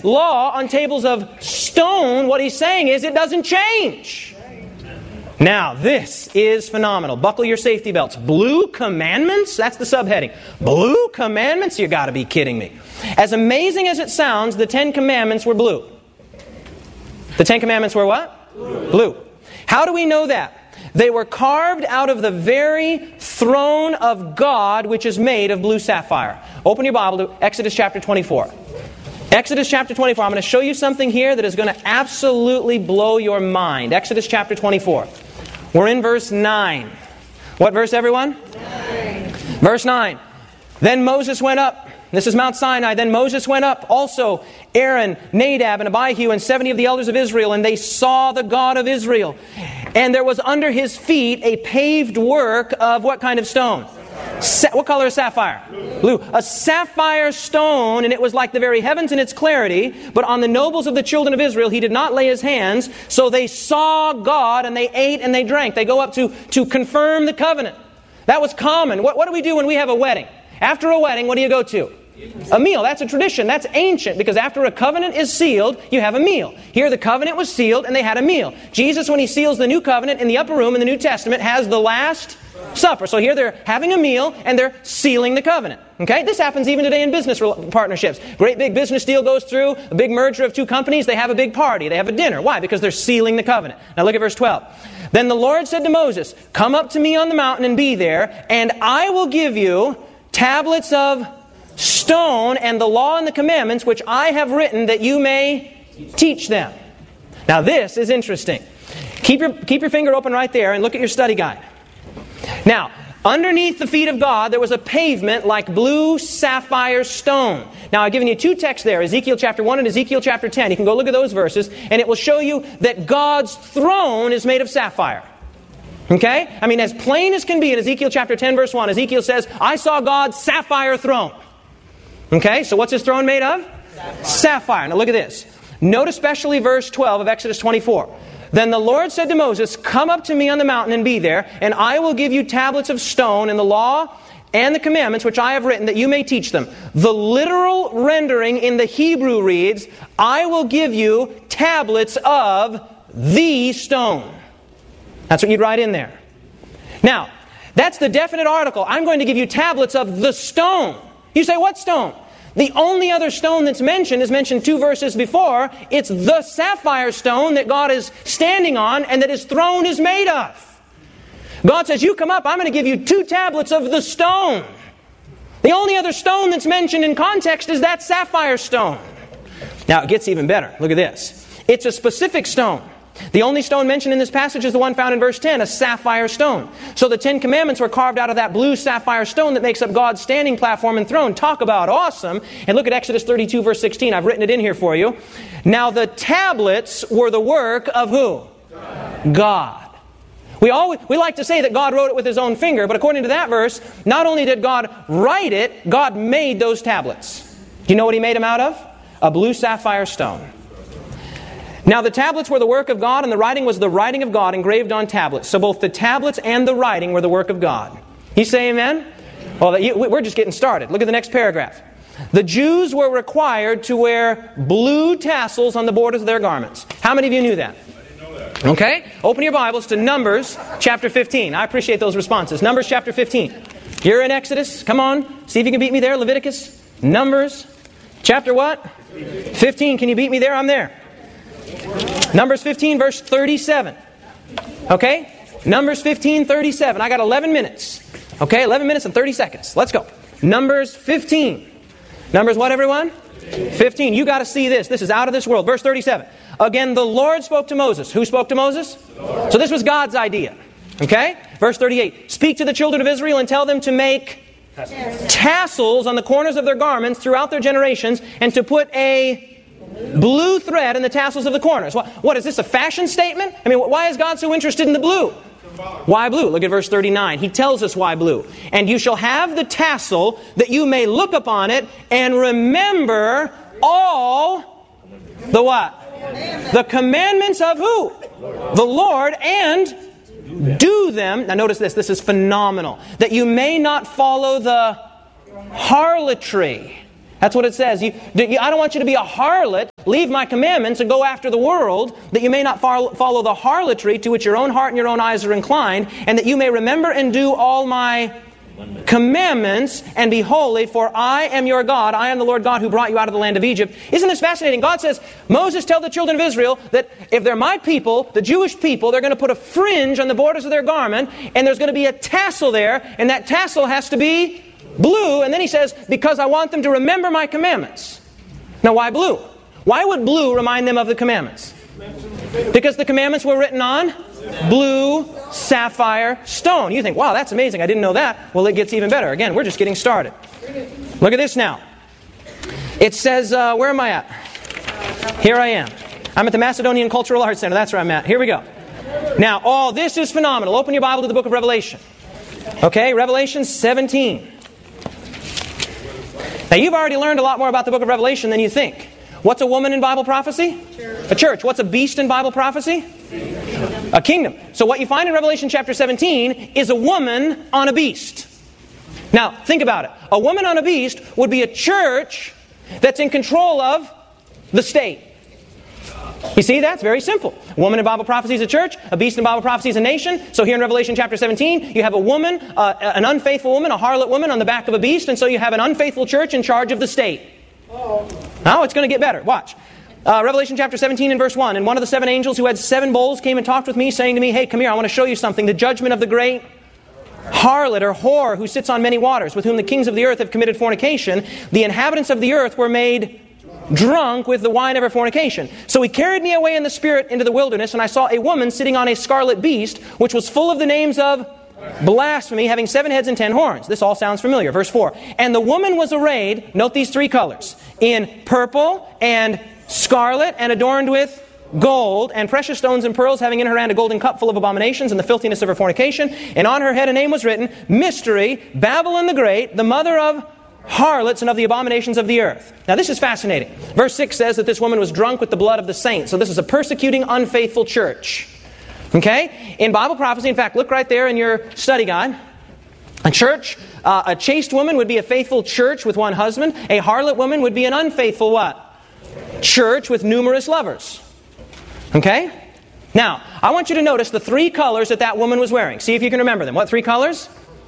law on tables of stone, what he's saying is it doesn't change. Now, this is phenomenal. Buckle your safety belts. Blue commandments? That's the subheading. Blue commandments? You got to be kidding me. As amazing as it sounds, the 10 commandments were blue. The 10 commandments were what? Blue. How do we know that? They were carved out of the very throne of God, which is made of blue sapphire. Open your Bible to Exodus chapter 24. Exodus chapter 24. I'm going to show you something here that is going to absolutely blow your mind. Exodus chapter 24. We're in verse 9. What verse, everyone? 9. Verse 9. Then Moses went up. This is Mount Sinai. Then Moses went up, also Aaron, Nadab, and Abihu, and 70 of the elders of Israel, and they saw the God of Israel. And there was under his feet a paved work of what kind of stone? What color is sapphire? Blue. A sapphire stone, and it was like the very heavens in its clarity. But on the nobles of the children of Israel he did not lay his hands. So they saw God, and they ate and they drank. They go up to confirm the covenant. That was common. What do we do when we have a wedding? After a wedding, what do you go to? A meal. That's a tradition. That's ancient, because after a covenant is sealed, you have a meal. Here the covenant was sealed and they had a meal. Jesus, when he seals the new covenant in the upper room in the New Testament, has the Last Supper. So here they're having a meal and they're sealing the covenant. Okay? This happens even today in business partnerships. Great big business deal goes through, a big merger of two companies, they have a big party, they have a dinner. Why? Because they're sealing the covenant. Now look at verse 12. Then the Lord said to Moses, "Come up to me on the mountain and be there, and I will give you tablets of stone and the law and the commandments which I have written, that you may teach them." Now this is interesting. Keep your finger open right there and look at your study guide. Now, underneath the feet of God there was a pavement like blue sapphire stone. Now I've given you two texts there, Ezekiel chapter 1 and Ezekiel chapter 10. You can go look at those verses and it will show you that God's throne is made of sapphire. Okay? I mean, as plain as can be in Ezekiel chapter 10 verse 1, Ezekiel says, "I saw God's sapphire throne." Okay, so what's his throne made of? Sapphire. Now look at this. Note especially verse 12 of Exodus 24. Then the Lord said to Moses, "Come up to me on the mountain and be there, and I will give you tablets of stone and the law and the commandments which I have written, that you may teach them." The literal rendering in the Hebrew reads, "I will give you tablets of the stone." That's what you'd write in there. Now, that's the definite article. I'm going to give you tablets of the stone. You say, what stone? The only other stone that's mentioned is mentioned 2 verses before. It's the sapphire stone that God is standing on and that his throne is made of. God says, you come up, I'm going to give you 2 tablets of the stone. The only other stone that's mentioned in context is that sapphire stone. Now, it gets even better. Look at this. It's a specific stone. The only stone mentioned in this passage is the one found in verse 10, a sapphire stone. So the 10 commandments were carved out of that blue sapphire stone that makes up God's standing platform and throne. Talk about awesome. And look at Exodus 32 verse 16. I've written it in here for you. Now the tablets were the work of who? God. We like to say that God wrote it with his own finger, but according to that verse, not only did God write it, God made those tablets. Do you know what he made them out of? A blue sapphire stone. Now the tablets were the work of God, and the writing was the writing of God engraved on tablets. So both the tablets and the writing were the work of God. You say amen? Well, we're just getting started. Look at the next paragraph. The Jews were required to wear blue tassels on the borders of their garments. How many of you knew that? Okay, open your Bibles to Numbers chapter 15. I appreciate those responses. Numbers chapter 15. You're in Exodus. Come on. See if you can beat me there. Leviticus. Numbers. Chapter what? 15. Can you beat me there? I'm there. Numbers 15 verse 37. Okay? Numbers 15, 37. I got 11 minutes. Okay, 11 minutes and 30 seconds. Let's go. Numbers 15. Numbers what, everyone? 15. You got to see this. This is out of this world. Verse 37. Again, the Lord spoke to Moses. Who spoke to Moses? So this was God's idea. Okay? Verse 38. Speak to the children of Israel and tell them to make tassels on the corners of their garments throughout their generations, and to put a blue thread in the tassels of the corners. What is this, a fashion statement? I mean, why is God so interested in the blue? Why blue? Look at verse 39. He tells us why blue. And you shall have the tassel that you may look upon it and remember all the what? The commandments of who? The Lord, and do them. Now notice this. This is phenomenal. That you may not follow the harlotry. That's what it says. I don't want you to be a harlot leave my commandments and go after the world, that you may not follow the harlotry to which your own heart and your own eyes are inclined, and that you may remember and do all my commandments and be holy, for I am your God. I am the Lord God who brought you out of the land of Egypt. Isn't this fascinating? God says, Moses, tell the children of Israel that if they're my people, the Jewish people, they're going to put a fringe on the borders of their garment, and there's going to be a tassel there, and that tassel has to be blue. And then he says, because I want them to remember my commandments. Now, why blue? Why would blue remind them of the commandments? Because the commandments were written on blue sapphire stone. You think, wow, that's amazing. I didn't know that. Well, it gets even better. Again, we're just getting started. Look at this now. It says, where am I at? Here I am. I'm at the Macedonian Cultural Arts Center. That's where I'm at. Here we go. Now, this is phenomenal. Open your Bible to the book of Revelation. Okay, Revelation 17. Now, you've already learned a lot more about the book of Revelation than you think. What's a woman in Bible prophecy? A church. What's a beast in Bible prophecy? A kingdom. So what you find in Revelation chapter 17 is a woman on a beast. Now, think about it. A woman on a beast would be a church that's in control of the state. You see, that's very simple. A woman in Bible prophecy is a church. A beast in Bible prophecy is a nation. So here in Revelation chapter 17, you have a woman, an unfaithful woman, a harlot woman on the back of a beast. And so you have an unfaithful church in charge of the state. Now it's going to get better. Watch. Revelation chapter 17 and verse 1. And one of the 7 angels who had 7 bowls came and talked with me, saying to me, hey, come here, I want to show you something. The judgment of the great harlot or whore who sits on many waters, with whom the kings of the earth have committed fornication. The inhabitants of the earth were made drunk with the wine of her fornication. So he carried me away in the spirit into the wilderness, and I saw a woman sitting on a scarlet beast, which was full of the names of blasphemy, having 7 heads and 10 horns. This all sounds familiar. Verse 4. And the woman was arrayed, note these 3 colors, in purple and scarlet, and adorned with gold and precious stones and pearls, having in her hand a golden cup full of abominations and the filthiness of her fornication. And on her head a name was written, Mystery, Babylon the Great, the mother of harlots and of the abominations of the earth. Now this is fascinating. Verse 6 says that this woman was drunk with the blood of the saints. So this is a persecuting, unfaithful church. Okay? In Bible prophecy, in fact, look right there in your study guide. A church, a chaste woman would be a faithful church with one husband. A harlot woman would be an unfaithful what? Church with numerous lovers. Okay? Now, I want you to notice the 3 colors that woman was wearing. See if you can remember them. What 3 colors?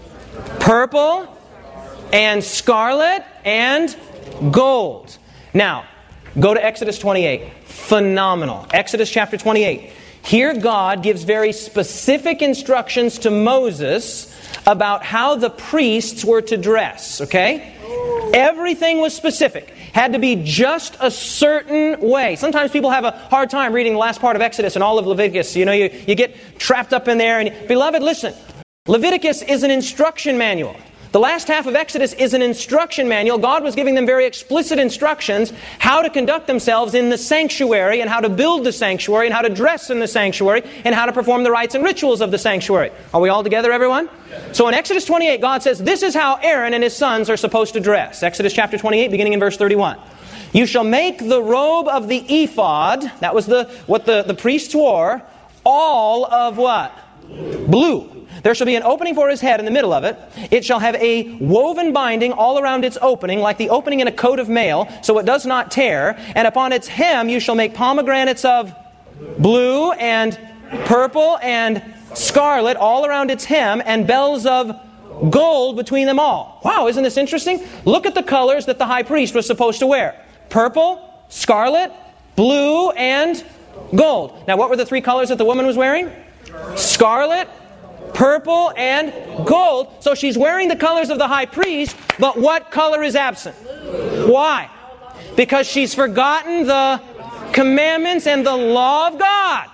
Purple and scarlet and gold. Now, go to Exodus 28. Phenomenal. Exodus chapter 28. Here God gives very specific instructions to Moses about how the priests were to dress. Okay? Everything was specific. Had to be just a certain way. Sometimes people have a hard time reading the last part of Exodus and all of Leviticus. You know, you get trapped up in there. And beloved, listen. Leviticus is an instruction manual. The last half of Exodus is an instruction manual. God was giving them very explicit instructions how to conduct themselves in the sanctuary and how to build the sanctuary and how to dress in the sanctuary and how to perform the rites and rituals of the sanctuary. Are we all together, everyone? Yes. So in Exodus 28, God says, this is how Aaron and his sons are supposed to dress. Exodus chapter 28, beginning in verse 31. You shall make the robe of the ephod, that was what the priests wore, all of what? Blue. There shall be an opening for his head in the middle of it. It shall have a woven binding all around its opening, like the opening in a coat of mail, so it does not tear. And upon its hem you shall make pomegranates of blue and purple and scarlet all around its hem, and bells of gold between them all. Wow, isn't this interesting? Look at the colors that the high priest was supposed to wear. Purple, scarlet, blue, and gold. Now what were the 3 colors that the woman was wearing? Scarlet, purple, and gold. So she's wearing the colors of the high priest, but what color is absent? Why? Because she's forgotten the commandments and the law of God.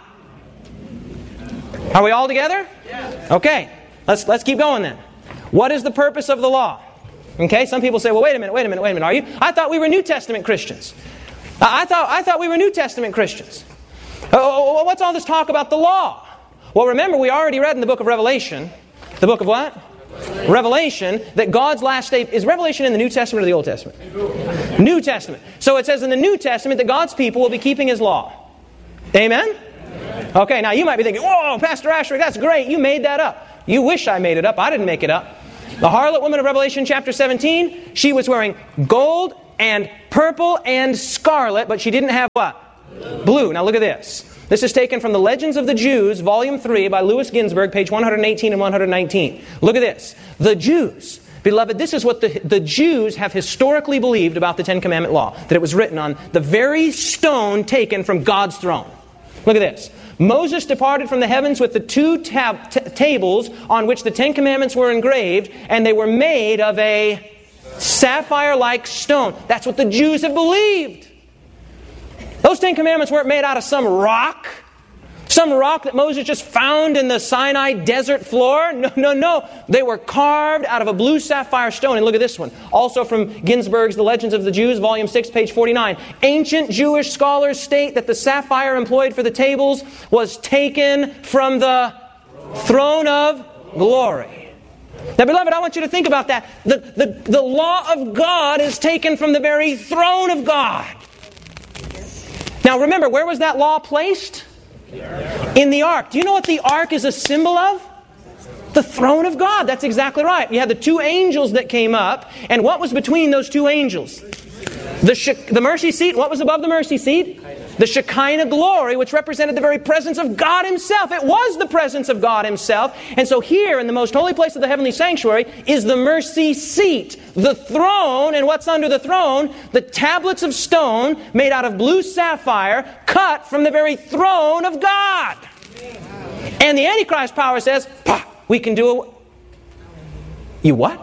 Are we all together? Okay, let's keep going then. What is the purpose of the law? Okay, some people say, well, wait a minute, are you? I thought we were New Testament Christians. I thought we were New Testament Christians. What's all this talk about the law? Well, remember, we already read in the book of Revelation, the book of what? Revelation, that God's last day, is Revelation in the New Testament or the Old Testament? New Testament. So it says in the New Testament that God's people will be keeping His law. Amen? Okay, now you might be thinking, whoa, Pastor Asherick, that's great. You made that up. You wish I made it up. I didn't make it up. The harlot woman of Revelation chapter 17, she was wearing gold, and purple and scarlet, but she didn't have what? Blue. Now look at this. This is taken from the Legends of the Jews, Volume 3, by Louis Ginsburg, page 118 and 119. Look at this. The Jews. Beloved, this is what the Jews have historically believed about the Ten Commandment law. That it was written on the very stone taken from God's throne. Look at this. Moses departed from the heavens with the two tables on which the Ten Commandments were engraved, and they were made of a sapphire-like stone. That's what the Jews have believed. Those Ten Commandments weren't made out of some rock that Moses just found in the Sinai desert floor. No. They were carved out of a blue sapphire stone. And look at this one. Also from Ginsburg's The Legends of the Jews, Volume 6, page 49. Ancient Jewish scholars state that the sapphire employed for the tables was taken from the throne of glory. Now, beloved, I want you to think about that. The law of God is taken from the very throne of God. Now, remember, where was that law placed? In the ark. Do you know what the ark is a symbol of? The throne of God. That's exactly right. You had the two angels that came up, and what was between those two angels? The mercy seat. What was above the mercy seat? The Shekinah glory, which represented the very presence of God Himself. It was the presence of God Himself. And so here, in the most holy place of the heavenly sanctuary, is the mercy seat, the throne. And what's under the throne? The tablets of stone made out of blue sapphire, cut from the very throne of God. And the Antichrist power says, we can do it. You what?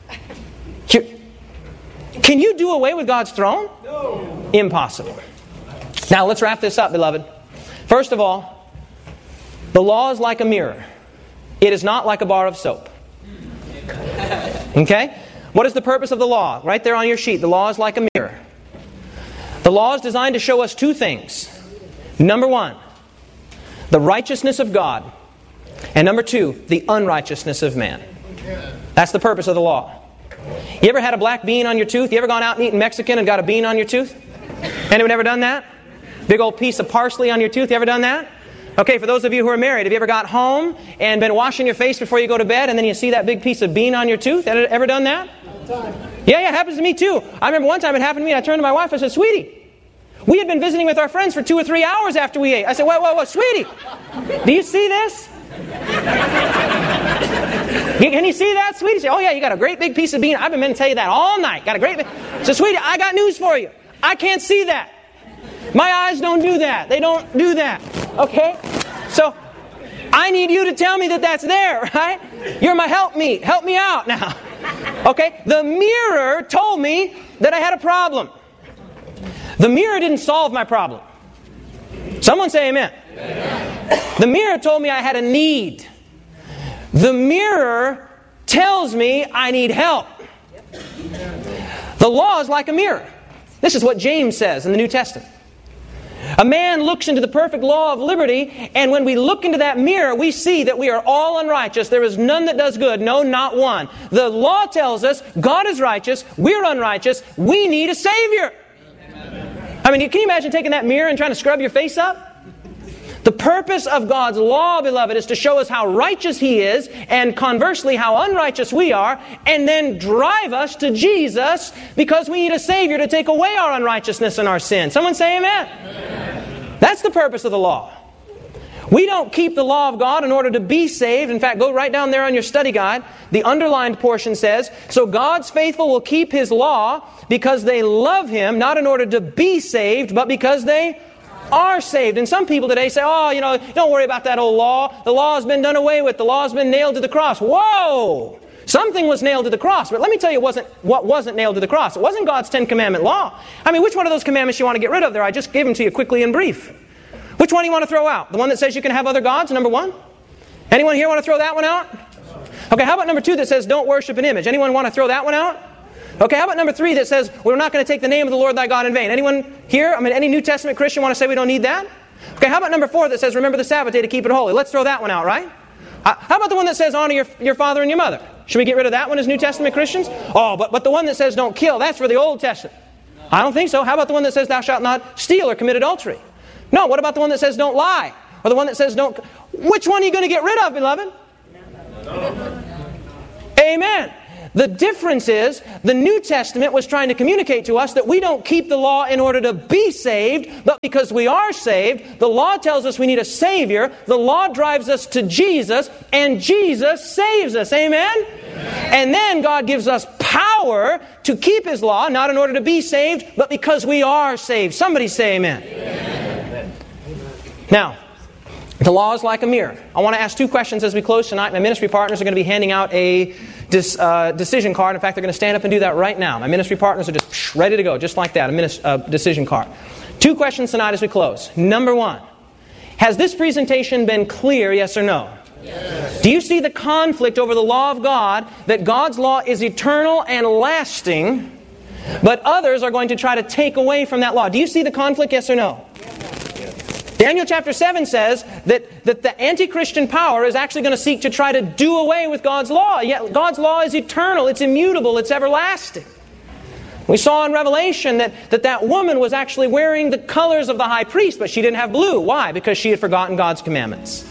Can you do away with God's throne? No. Impossible. Now let's wrap this up, beloved. First of all, the law is like a mirror. It is not like a bar of soap. Okay? What is the purpose of the law? Right there on your sheet. The law is like a mirror. The law is designed to show us two things. Number one, the righteousness of God. And number two, the unrighteousness of man. That's the purpose of the law. You ever had a black bean on your tooth? You ever gone out and eaten Mexican and got a bean on your tooth? Anyone ever done that? Big old piece of parsley on your tooth. You ever done that? Okay, for those of you who are married, have you ever got home and been washing your face before you go to bed and then you see that big piece of bean on your tooth? Ever done that? Yeah, it happens to me too. I remember one time it happened to me. I turned to my wife. I said, "Sweetie, we had been visiting with our friends for 2 or 3 hours after we ate." I said, whoa, sweetie, do you see this? Can you see that, sweetie? She said, "Oh yeah, you got a great big piece of bean. I've been meaning to tell you that all night. Got a great big..." So, sweetie, I got news for you. I can't see that. My eyes don't do that. They don't do that. Okay? So, I need you to tell me that that's there, right? You're my helpmeet. Help me out now. Okay? The mirror told me that I had a problem. The mirror didn't solve my problem. Someone say amen. The mirror told me I had a need. The mirror tells me I need help. The law is like a mirror. This is what James says in the New Testament. A man looks into the perfect law of liberty, and when we look into that mirror, we see that we are all unrighteous. There is none that does good, no, not one. The law tells us God is righteous, we're unrighteous, we need a Savior. I mean, can you imagine taking that mirror and trying to scrub your face up? The purpose of God's law, beloved, is to show us how righteous He is, and conversely how unrighteous we are, and then drive us to Jesus because we need a Savior to take away our unrighteousness and our sin. Someone say amen. Amen. That's the purpose of the law. We don't keep the law of God in order to be saved. In fact, go right down there on your study guide. The underlined portion says, "So God's faithful will keep His law because they love Him, not in order to be saved, but because they are saved." And some people today say, "Oh, don't worry about that old law. The law has been done away with. The law has been nailed to the cross." Whoa! Something was nailed to the cross. But let me tell you what wasn't nailed to the cross. It wasn't God's 10 Commandment law. I mean, which one of those commandments you want to get rid of there? I just gave them to you quickly and brief. Which one do you want to throw out? The one that says you can have other gods, number one? Anyone here want to throw that one out? Okay, how about number 2 that says don't worship an image? Anyone want to throw that one out? Okay, how about number 3 that says we're not going to take the name of the Lord thy God in vain? Anyone here? Any New Testament Christian want to say we don't need that? Okay, how about number 4 that says remember the Sabbath day to keep it holy? Let's throw that one out, right? How about the one that says honor your father and your mother? Should we get rid of that one as New Testament Christians? Oh, but the one that says don't kill, that's for the Old Testament. I don't think so. How about the one that says thou shalt not steal or commit adultery? No, what about the one that says don't lie? Or the one that says don't... Which one are you going to get rid of, beloved? Amen. The difference is the New Testament was trying to communicate to us that we don't keep the law in order to be saved, but because we are saved. The law tells us we need a Savior. The law drives us to Jesus, and Jesus saves us. Amen? And then God gives us power to keep His law, not in order to be saved, but because we are saved. Somebody say amen. Amen. Now, the law is like a mirror. I want to ask two questions as we close tonight. My ministry partners are going to be handing out a decision card. In fact, they're going to stand up and do that right now. My ministry partners are just ready to go, just like that, a decision card. Two questions tonight as we close. Number one, has this presentation been clear, yes or no? Yes. Do you see the conflict over the law of God, that God's law is eternal and lasting, but others are going to try to take away from that law? Do you see the conflict, yes or no? Daniel chapter 7 says that the anti-Christian power is actually going to seek to try to do away with God's law. Yet God's law is eternal, it's immutable, it's everlasting. We saw in Revelation that woman was actually wearing the colors of the high priest, but she didn't have blue. Why? Because she had forgotten God's commandments.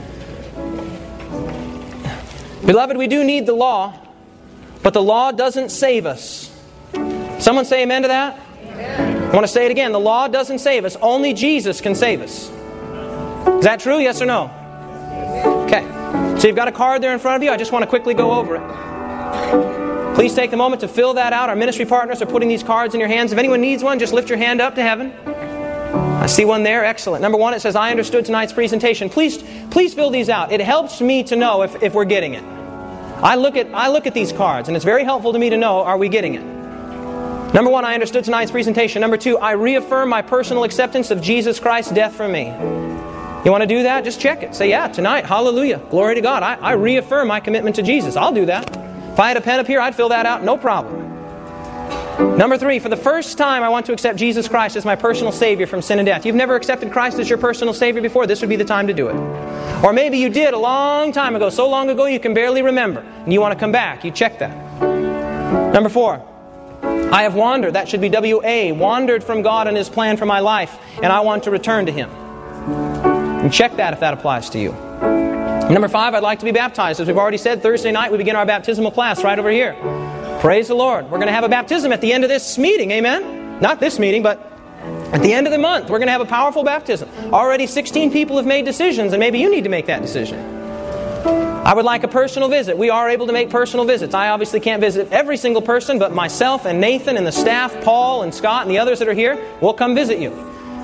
Beloved, we do need the law, but the law doesn't save us. Someone say amen to that? Amen. I want to say it again. The law doesn't save us. Only Jesus can save us. Is that true? Yes or no? Okay. So you've got a card there in front of you. I just want to quickly go over it. Please take the moment to fill that out. Our ministry partners are putting these cards in your hands. If anyone needs one, just lift your hand up to heaven. I see one there. Excellent. Number one, it says, I understood tonight's presentation. Please fill these out. It helps me to know if we're getting it. I look at these cards, and it's very helpful to me to know, are we getting it? Number one, I understood tonight's presentation. Number two, I reaffirm my personal acceptance of Jesus Christ's death for me. You want to do that? Just check it. Say, yeah, tonight, hallelujah, glory to God. I reaffirm my commitment to Jesus. I'll do that. If I had a pen up here, I'd fill that out, no problem. Number three, for the first time, I want to accept Jesus Christ as my personal Savior from sin and death. You've never accepted Christ as your personal Savior before, this would be the time to do it. Or maybe you did a long time ago, so long ago you can barely remember, and you want to come back. You check that. Number four, I have wandered, that should be W-A, wandered from God and His plan for my life, and I want to return to Him. And check that if that applies to you. Number five, I'd like to be baptized. As we've already said, Thursday night we begin our baptismal class right over here. Praise the Lord. We're going to have a baptism at the end of this meeting, amen? Not this meeting, but at the end of the month, we're going to have a powerful baptism. Already 16 people have made decisions, and maybe you need to make that decision. I would like a personal visit. We are able to make personal visits. I obviously can't visit every single person, but myself and Nathan and the staff, Paul and Scott and the others that are here, will come visit you.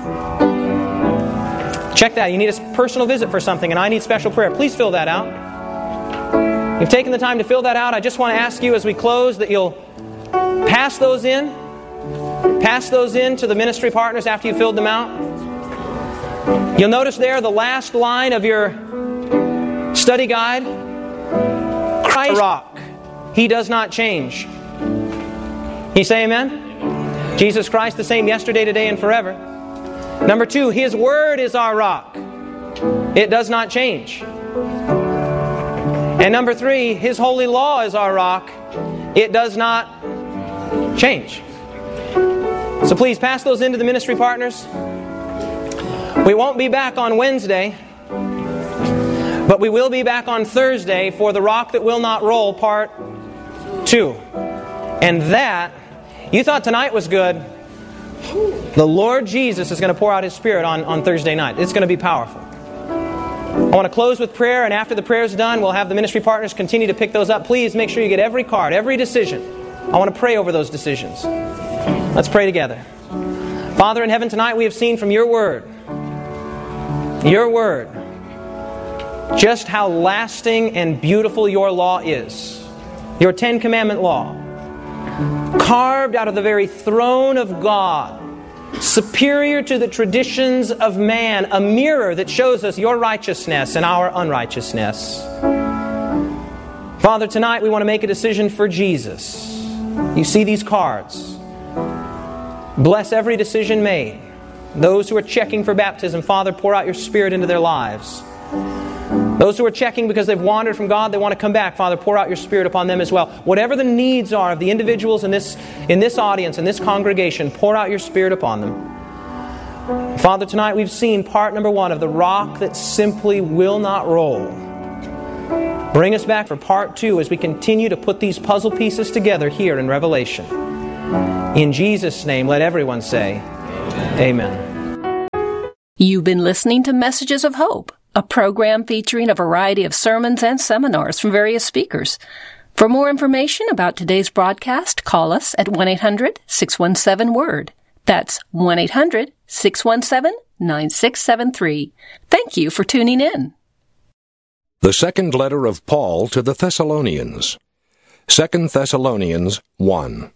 Check that. You need a personal visit for something, and I need special prayer. Please fill that out. You've taken the time to fill that out. I just want to ask you as we close that you'll pass those in. Pass those in to the ministry partners after you filled them out. You'll notice there the last line of your study guide. Christ, rock. He does not change. You say amen? Jesus Christ the same yesterday, today, and forever. Number two, His Word is our rock. It does not change. And number three, His holy law is our rock. It does not change. So please pass those into the ministry partners. We won't be back on Wednesday, but we will be back on Thursday for The Rock That Will Not Roll, Part 2. And that, you thought tonight was good. The Lord Jesus is going to pour out His Spirit on Thursday night. It's going to be powerful. I want to close with prayer, and after the prayer is done, we'll have the ministry partners continue to pick those up. Please make sure you get every card, every decision. I want to pray over those decisions. Let's pray together. Father in heaven, tonight we have seen from Your Word, just how lasting and beautiful Your law is. Your 10 Commandment law. Carved out of the very throne of God. Superior to the traditions of man, a mirror that shows us Your righteousness and our unrighteousness. Father, tonight we want to make a decision for Jesus. You see these cards. Bless every decision made. Those who are checking for baptism, Father, pour out Your Spirit into their lives. Those who are checking because they've wandered from God, they want to come back, Father, pour out Your Spirit upon them as well. Whatever the needs are of the individuals in this audience, in this congregation, pour out Your Spirit upon them. Father, tonight we've seen part number one of the rock that simply will not roll. Bring us back for part 2 as we continue to put these puzzle pieces together here in Revelation. In Jesus' name, let everyone say, Amen. You've been listening to Messages of Hope, a program featuring a variety of sermons and seminars from various speakers. For more information about today's broadcast, call us at 1-800-617-WORD. That's 1-800-617-9673. Thank you for tuning in. The second letter of Paul to the Thessalonians. 2 Thessalonians 1.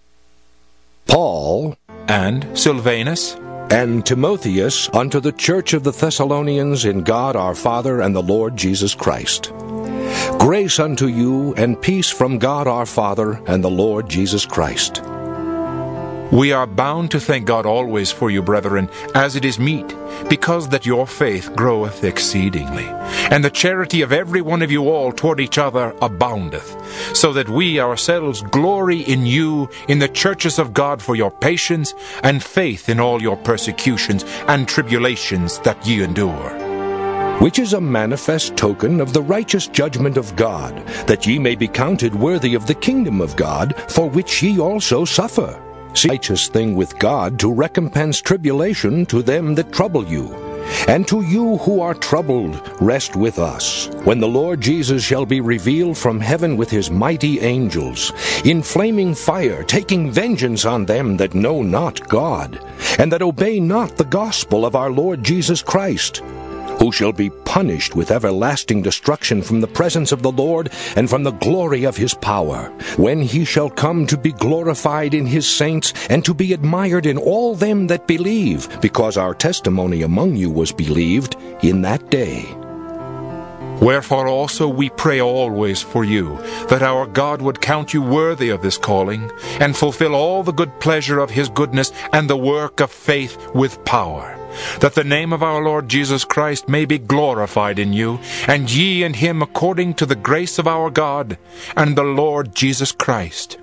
Paul and Silvanus and Timotheus unto the church of the Thessalonians in God our Father and the Lord Jesus Christ. Grace unto you and peace from God our Father and the Lord Jesus Christ. We are bound to thank God always for you, brethren, as it is meet, because that your faith groweth exceedingly, and the charity of every one of you all toward each other aboundeth, so that we ourselves glory in you in the churches of God for your patience and faith in all your persecutions and tribulations that ye endure. Which is a manifest token of the righteous judgment of God, that ye may be counted worthy of the kingdom of God, for which ye also suffer. See, righteous thing with God to recompense tribulation to them that trouble you. And to you who are troubled, rest with us, when the Lord Jesus shall be revealed from heaven with his mighty angels, in flaming fire, taking vengeance on them that know not God, and that obey not the gospel of our Lord Jesus Christ, who shall be punished with everlasting destruction from the presence of the Lord and from the glory of his power, when he shall come to be glorified in his saints and to be admired in all them that believe, because our testimony among you was believed in that day. Wherefore also we pray always for you, that our God would count you worthy of this calling, and fulfill all the good pleasure of his goodness and the work of faith with power, that the name of our Lord Jesus Christ may be glorified in you, and ye in him according to the grace of our God and the Lord Jesus Christ.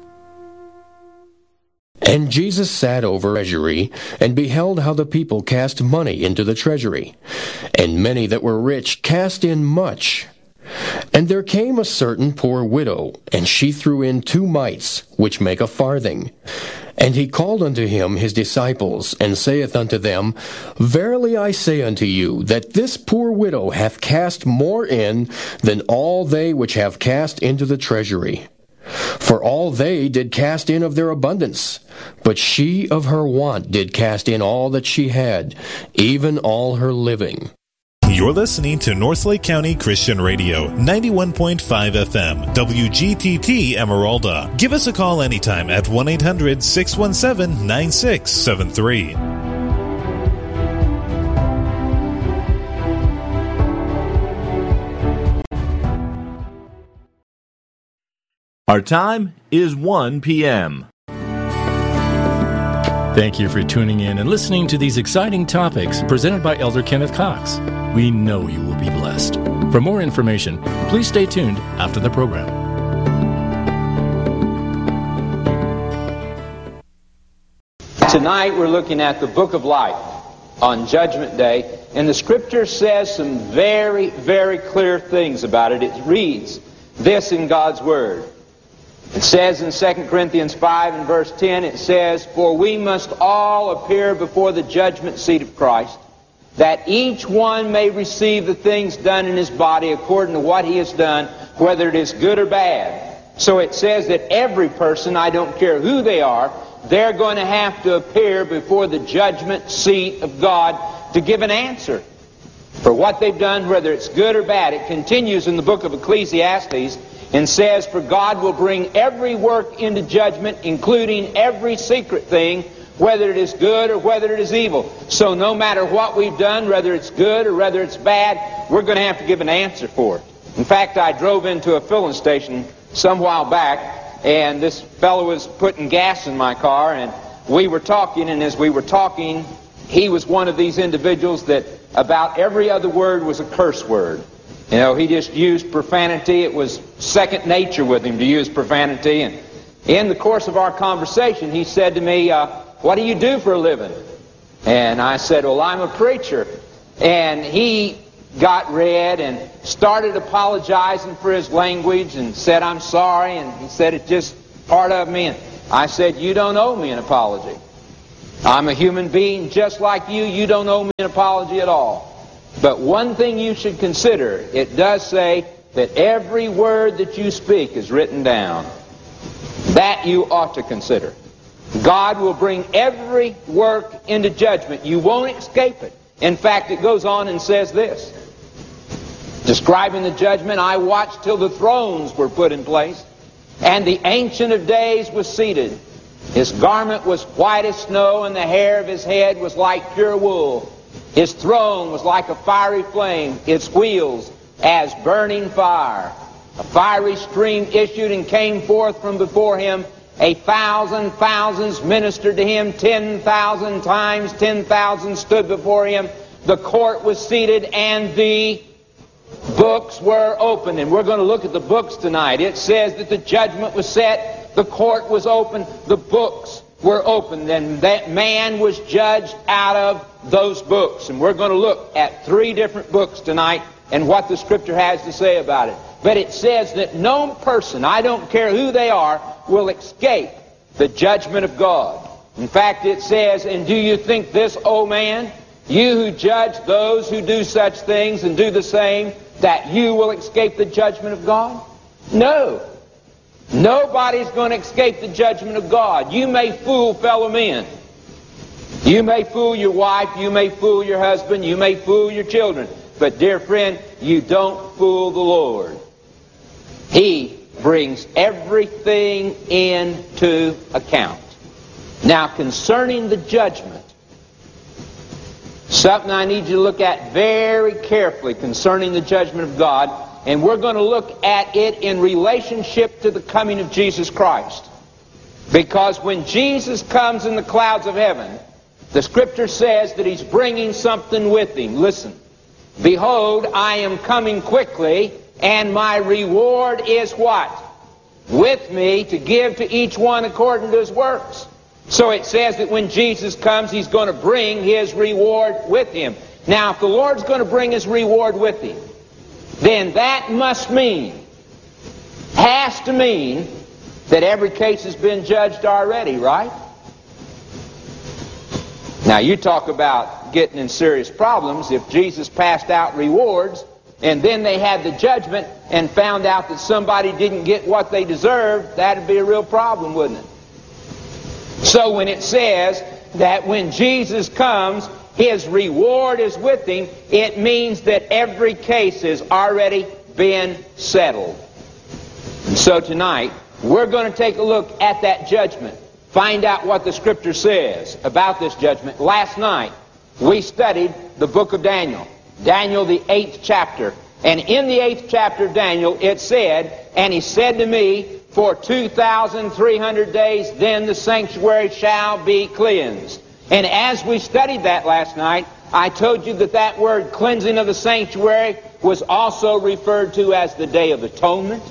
And Jesus sat over treasury, and beheld how the people cast money into the treasury. And many that were rich cast in much. And there came a certain poor widow, and she threw in 2 mites, which make a farthing. And he called unto him his disciples, and saith unto them, Verily I say unto you, that this poor widow hath cast more in than all they which have cast into the treasury. For all they did cast in of their abundance, but she of her want did cast in all that she had, even all her living. You're listening to Northlake County Christian Radio, 91.5 FM, WGTT Emeralda. Give us a call anytime at 1-800-617-9673. Our time is 1 p.m. Thank you for tuning in and listening to these exciting topics presented by Elder Kenneth Cox. We know you will be blessed. For more information, please stay tuned after the program. Tonight we're looking at the Book of Life on Judgment Day, and the Scripture says some very, very clear things about it. It reads this in God's Word. It says in 2 Corinthians 5 and verse 10, it says, For we must all appear before the judgment seat of Christ, that each one may receive the things done in his body according to what he has done, whether it is good or bad. So it says that every person, I don't care who they are, they're going to have to appear before the judgment seat of God to give an answer for what they've done, whether it's good or bad. It continues in the book of Ecclesiastes and says, For God will bring every work into judgment, including every secret thing, whether it is good or whether it is evil. So no matter what we've done, whether it's good or whether it's bad, we're going to have to give an answer for it. In fact, I drove into a filling station some while back, and this fellow was putting gas in my car, and we were talking, and as we were talking, he was one of these individuals that about every other word was a curse word. You know, he just used profanity. It was second nature with him to use profanity. And in the course of our conversation, he said to me, what do you do for a living? And I said, well, I'm a preacher. And he got read and started apologizing for his language and said, "I'm sorry," and he said, "It's just part of me." And I said, "You don't owe me an apology. I'm a human being just like you. You don't owe me an apology at all. But one thing you should consider, it does say that every word that you speak is written down. That you ought to consider. God will bring every work into judgment. You won't escape it. In fact, it goes on and says this, describing the judgment, "I watched till the thrones were put in place, and the Ancient of Days was seated. His garment was white as snow, and the hair of his head was like pure wool. His throne was like a fiery flame, its wheels as burning fire. A fiery stream issued and came forth from before him. 1,000 thousands ministered to him. 10,000 times 10,000 stood before him. The court was seated, and the books were opened." And we're going to look at the books tonight. It says that the judgment was set, the court was opened, the books were opened, and that man was judged out of those books. And we're going to look at 3 different books tonight and what the Scripture has to say about it. But it says that no person, I don't care who they are, will escape the judgment of God. In fact, it says, "And do you think this, O man, you who judge those who do such things and do the same, that you will escape the judgment of God?" No. Nobody's going to escape the judgment of God. You may fool fellow men. You may fool your wife, you may fool your husband, you may fool your children. But dear friend, you don't fool the Lord. He brings everything into account. Now, concerning the judgment, something I need you to look at very carefully concerning the judgment of God, and we're going to look at it in relationship to the coming of Jesus Christ. Because when Jesus comes in the clouds of heaven, the Scripture says that He's bringing something with Him. Listen. "Behold, I am coming quickly, and my reward is" what? "With me to give to each one according to his works." So it says that when Jesus comes, He's going to bring His reward with Him. Now, if the Lord's going to bring His reward with Him, then that must mean, has to mean, that every case has been judged already, right? Now, you talk about getting in serious problems. If Jesus passed out rewards, and then they had the judgment and found out that somebody didn't get what they deserved, that'd be a real problem, wouldn't it? So when it says that when Jesus comes, His reward is with Him, it means that every case has already been settled. And so tonight, we're going to take a look at that judgment, find out what the Scripture says about this judgment. Last night, we studied the book of Daniel. Daniel, the 8th chapter. And in the 8th chapter of Daniel, it said, "And he said to me, for 2,300 days, then the sanctuary shall be cleansed." And as we studied that last night, I told you that that word cleansing of the sanctuary was also referred to as the Day of Atonement.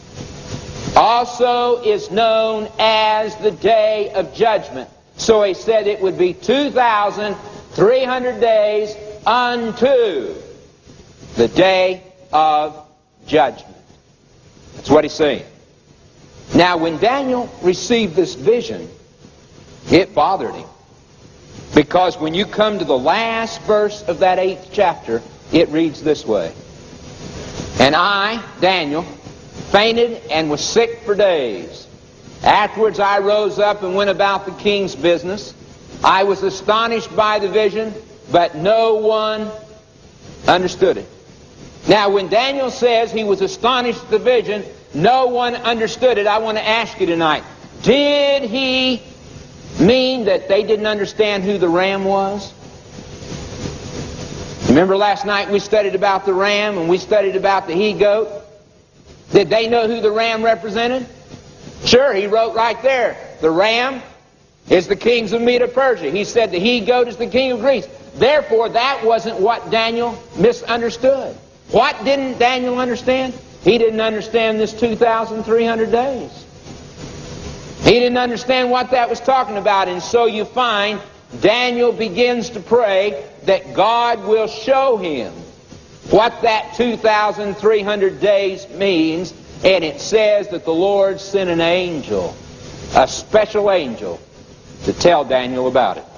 Also is known as the Day of Judgment. So he said it would be 2,300 days unto the Day of Judgment. That's what he's saying. Now, when Daniel received this vision, it bothered him. Because when you come to the last verse of that 8th chapter, it reads this way. "And I, Daniel, fainted and was sick for days. Afterwards I rose up and went about the king's business. I was astonished by the vision, but no one understood it." Now, when Daniel says he was astonished at the vision, no one understood it, I want to ask you tonight, did he mean that they didn't understand who the ram was? Remember last night we studied about the ram and we studied about the he-goat? Did they know who the ram represented? Sure, he wrote right there, the ram is the kings of Media Persia. He said the he-goat is the king of Greece. Therefore, that wasn't what Daniel misunderstood. What didn't Daniel understand? He didn't understand this 2,300 days. He didn't understand what that was talking about. And so you find Daniel begins to pray that God will show him what that 2,300 days means, and it says that the Lord sent an angel, a special angel, to tell Daniel about it.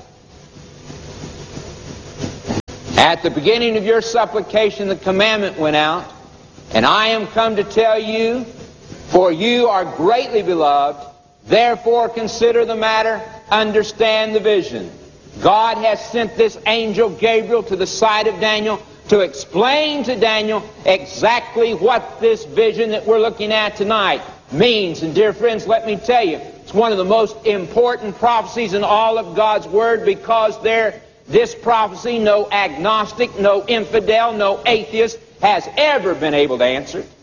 At the beginning of your supplication, the commandment went out, and I am come to tell you, for you are greatly beloved, therefore consider the matter, understand the vision. God has sent this angel Gabriel to the side of Daniel to explain to Daniel exactly what this vision that we're looking at tonight means. And dear friends, let me tell you, it's one of the most important prophecies in all of God's Word, because this prophecy, no agnostic, no infidel, no atheist has ever been able to answer it.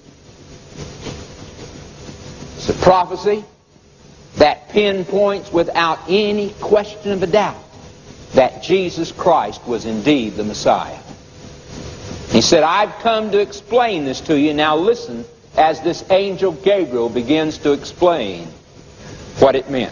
It's a prophecy that pinpoints without any question of a doubt that Jesus Christ was indeed the Messiah. He said, I've come to explain this to you. Now listen as this angel Gabriel begins to explain what it meant.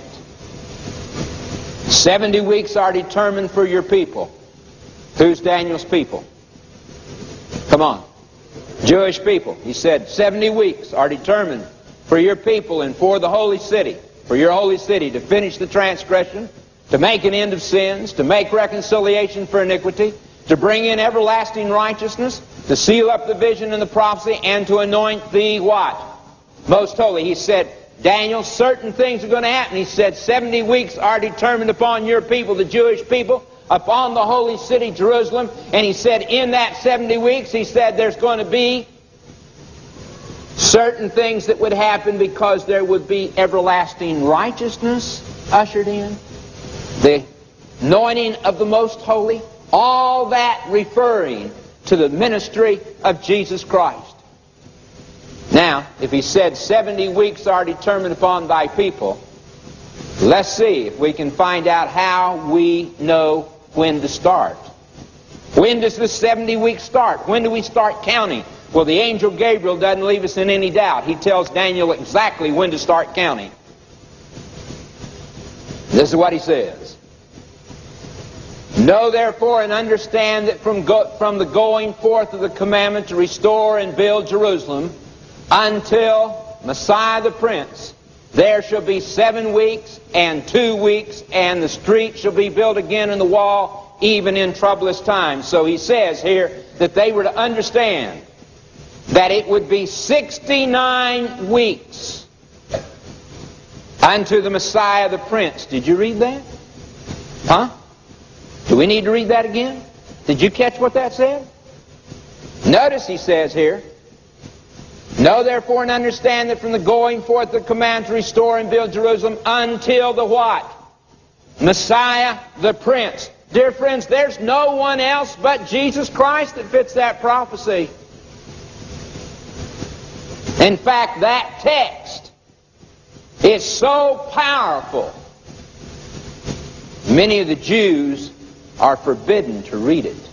70 weeks are determined for your people. Who's Daniel's people? Come on. Jewish people. He said 70 weeks are determined for your people and for the holy city, for your holy city, to finish the transgression, to make an end of sins, to make reconciliation for iniquity, to bring in everlasting righteousness, to seal up the vision and the prophecy, and to anoint thee what? Most holy. He said, Daniel, certain things are going to happen. He said 70 weeks are determined upon your people, the Jewish people, upon the holy city Jerusalem. And he said in that 70 weeks, he said there's going to be certain things that would happen, because there would be everlasting righteousness ushered in, the anointing of the most holy, all that referring to the ministry of Jesus Christ. Now, if he said 70 weeks are determined upon thy people, let's see if we can find out how we know when to start. When does the 70 weeks start? When do we start counting? Well, the angel Gabriel doesn't leave us in any doubt. He tells Daniel exactly when to start counting. This is what he says. Know therefore and understand that from the going forth of the commandment to restore and build Jerusalem until Messiah the Prince, there shall be 7 weeks and 2 weeks, and the street shall be built again and the wall, even in troublous times. So he says here that they were to understand that it would be 69 weeks unto the Messiah the Prince. Did you read that? Huh? Do we need to read that again? Did you catch what that said? Notice he says here, know therefore and understand that from the going forth the command to restore and build Jerusalem until the what? Messiah the Prince. Dear friends, there's no one else but Jesus Christ that fits that prophecy. In fact, that text is so powerful, many of the Jews are forbidden to read it,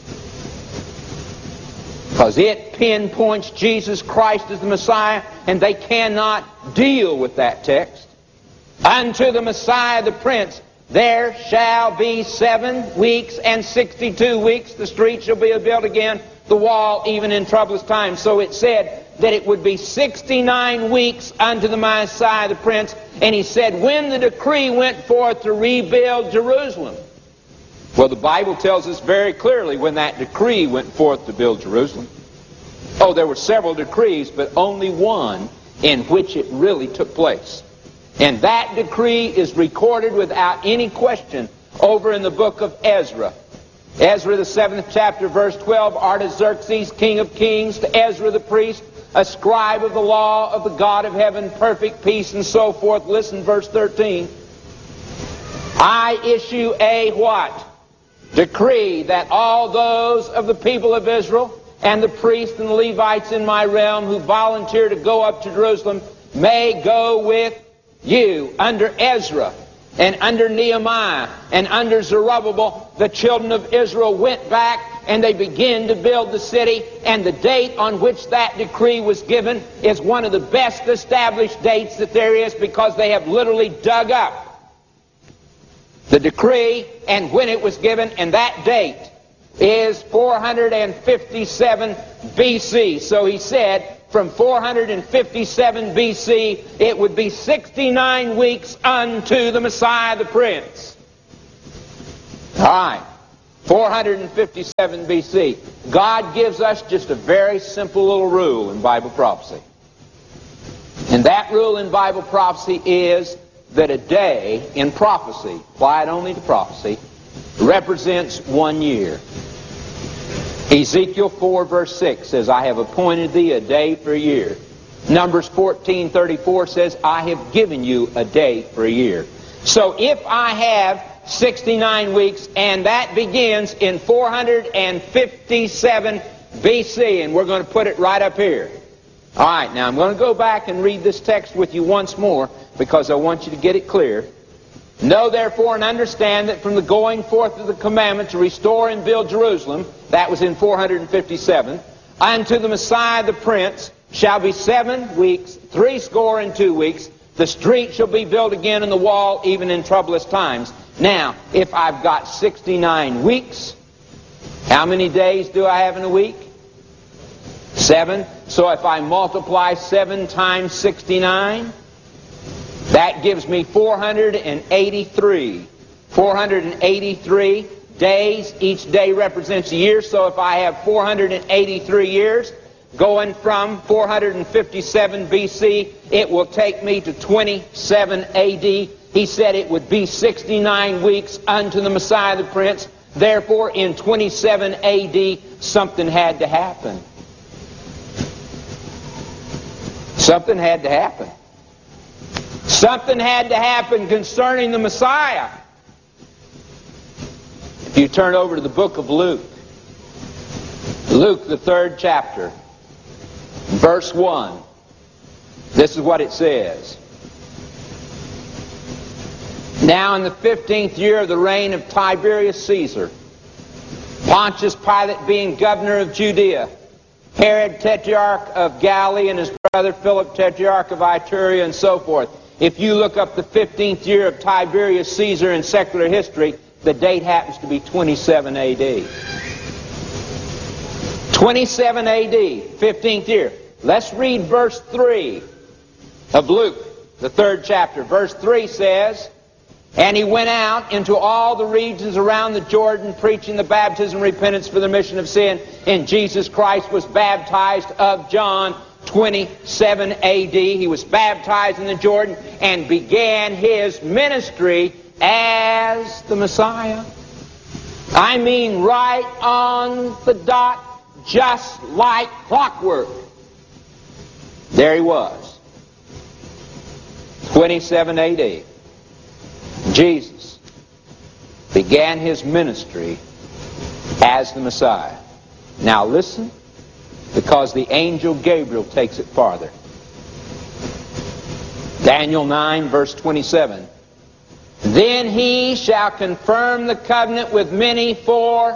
because it pinpoints Jesus Christ as the Messiah, and they cannot deal with that text. Unto the Messiah the Prince there shall be 7 weeks and 62 weeks. The street shall be built again, the wall even in troublous times. So it said that it would be 69 weeks unto the Messiah the Prince. And he said when the decree went forth to rebuild Jerusalem. Well, the Bible tells us very clearly when that decree went forth to build Jerusalem. Oh, there were several decrees, but only one in which it really took place. And that decree is recorded without any question over in the book of Ezra. Ezra, the 7th chapter, verse 12, Artaxerxes, king of kings, to Ezra the priest, a scribe of the law of the God of heaven, perfect peace, and so forth. Listen, verse 13. I issue a what? Decree that all those of the people of Israel and the priests and the Levites in my realm who volunteer to go up to Jerusalem may go with you. Under Ezra and under Nehemiah and under Zerubbabel, the children of Israel went back and they began to build the city, and the date on which that decree was given is one of the best established dates that there is, because they have literally dug up the decree and when it was given, and that date is 457 BC. So he said from 457 BC it would be 69 weeks unto the Messiah the Prince. All right, 457 BC. God gives us just a very simple little rule in Bible prophecy. And that rule in Bible prophecy is that a day in prophecy, applied only to prophecy, represents 1 year. Ezekiel 4 verse 6 says, I have appointed thee a day for a year. Numbers 14:34 says, I have given you a day for a year. So if I have 69 weeks, and that begins in 457 BC, and we're going to put it right up here. All right, now I'm going to go back and read this text with you once more because I want you to get it clear. Know therefore and understand that from the going forth of the commandment to restore and build Jerusalem, that was in 457, unto the Messiah the Prince shall be 7 weeks, 62 weeks. The street shall be built again and the wall even in troublous times. Now, if I've got 69 weeks, how many days do I have in a week? 7. So if I multiply 7 times 69, that gives me 483. 483 days. Each day represents a year. So if I have 483 years, going from 457 BC, it will take me to 27 AD. He said it would be 69 weeks unto the Messiah the Prince. Therefore, in 27 AD, something had to happen. Something had to happen. Something had to happen concerning the Messiah. If you turn over to the book of Luke, Luke, the 3rd chapter, verse 1, this is what it says. Now in the 15th year of the reign of Tiberius Caesar, Pontius Pilate being governor of Judea, Herod tetrarch of Galilee and his brother Philip tetrarch of Iturea, and so forth. If you look up the 15th year of Tiberius Caesar in secular history, the date happens to be 27 AD. 27 AD, 15th year. Let's read verse 3 of Luke, the 3rd chapter. Verse 3 says, And he went out into all the regions around the Jordan, preaching the baptism of repentance for the remission of sin. And Jesus Christ was baptized of John, 27 AD. He was baptized in the Jordan and began his ministry as the Messiah. I mean, right on the dot, just like clockwork. There he was. 27 AD. Jesus began his ministry as the Messiah. Now listen, because the angel Gabriel takes it farther. Daniel 9, verse 27. Then he shall confirm the covenant with many for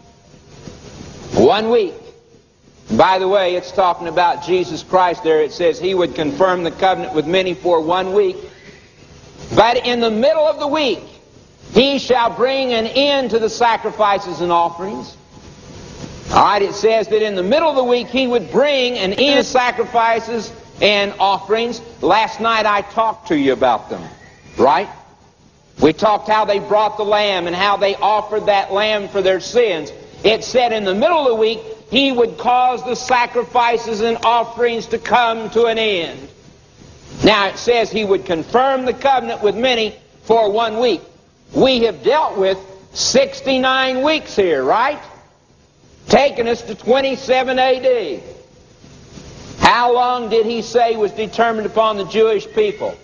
1 week. By the way, it's talking about Jesus Christ there. It says he would confirm the covenant with many for 1 week. But in the middle of the week, he shall bring an end to the sacrifices and offerings. All right, it says that in the middle of the week, he would bring an end to sacrifices and offerings. Last night I talked to you about them, right? We talked how they brought the lamb and how they offered that lamb for their sins. It said in the middle of the week, he would cause the sacrifices and offerings to come to an end. Now it says he would confirm the covenant with many for 1 week. We have dealt with 69 weeks here, right? Taking us to 27 AD. How long did he say was determined upon the Jewish people?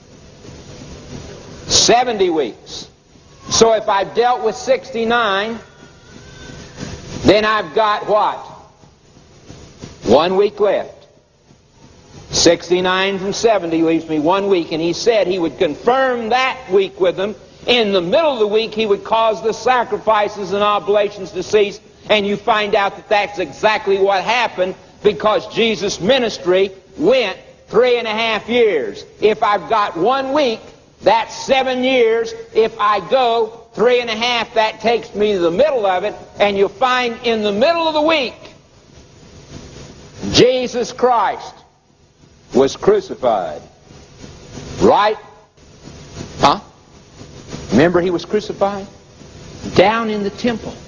70 weeks. So if I've dealt with 69, then I've got what? 1 week left. 69 from 70 leaves me 1 week, and he said he would confirm that week with them. In the middle of the week, he would cause the sacrifices and oblations to cease, and you find out that that's exactly what happened, because Jesus' ministry went 3.5 years. If I've got 1 week, that's 7 years. If I go 3.5, that takes me to the middle of it, and you'll find in the middle of the week, Jesus Christ was crucified. Right? Huh? Remember he was crucified? Down in the temple.